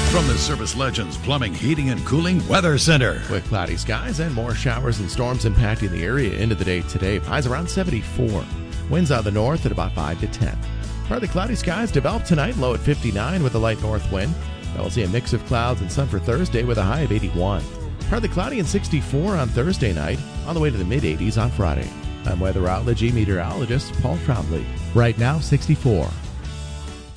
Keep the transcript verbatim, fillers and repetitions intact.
From the Service Legends Plumbing, Heating, and Cooling Weather Center. With cloudy skies and more showers and storms impacting the area into the day today. Highs around seventy-four. Winds out of the north at about five to ten. Partly cloudy skies develop tonight, low at fifty-nine with a light north wind. We'll see a mix of clouds and sun for Thursday with a high of eighty-one. Partly cloudy and sixty-four on Thursday night, on the way to the mid-eighties on Friday. I'm weatherology meteorologist Paul Trombley. Right now, sixty-four.